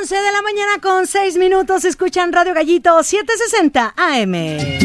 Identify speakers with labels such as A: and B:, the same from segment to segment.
A: 11 de la mañana con 6 minutos. Escuchan Radio Gallito 760 AM.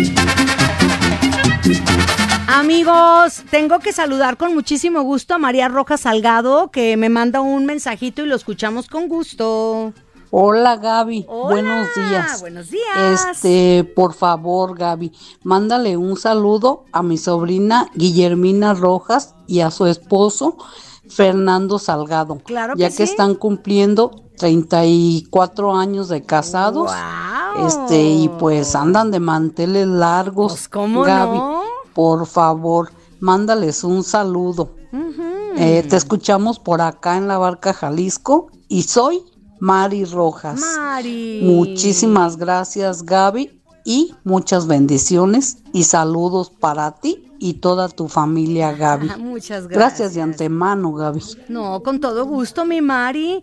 A: Amigos, tengo que saludar con muchísimo gusto a María Rojas Salgado, que me manda un mensajito y lo escuchamos con gusto.
B: Hola, Gaby.
A: Hola,
B: buenos días.
A: Buenos días.
B: Por favor, Gaby, mándale un saludo a mi sobrina Guillermina Rojas y a su esposo Fernando Salgado.
A: Claro que
B: ya que
A: sí.
B: están cumpliendo 34 años de casados.
A: ¡Wow!
B: Y pues andan de manteles largos.
A: Pues, ¿cómo
B: Gaby,
A: no?
B: por favor, mándales un saludo.
A: Uh-huh.
B: Te escuchamos por acá en La Barca, Jalisco, y soy Mari Rojas.
A: Mari.
B: Muchísimas gracias, Gaby, y muchas bendiciones y saludos para ti y toda tu familia, Gaby.
A: Muchas gracias.
B: Gracias de antemano, Gaby.
A: No, con todo gusto, mi Mari.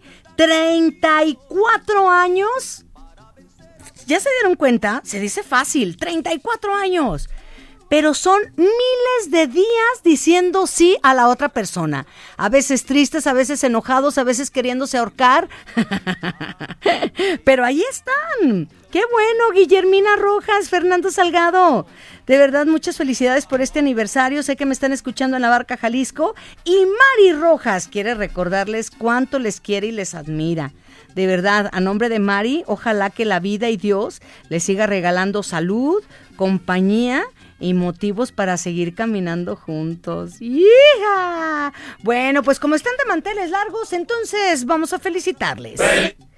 A: 34 años. ¿Ya se dieron cuenta? Se dice fácil, 34 años. Pero son miles de días diciendo sí a la otra persona. A veces tristes, a veces enojados, a veces queriéndose ahorcar. Pero ahí están. ¡Qué bueno, Guillermina Rojas, Fernando Salgado! De verdad, muchas felicidades por este aniversario. Sé que me están escuchando en La Barca, Jalisco. Y Mari Rojas quiere recordarles cuánto les quiere y les admira. De verdad, a nombre de Mari, ojalá que la vida y Dios les siga regalando salud, compañía y motivos para seguir caminando juntos. ¡Hija! Bueno, pues como están de manteles largos, entonces vamos a felicitarles.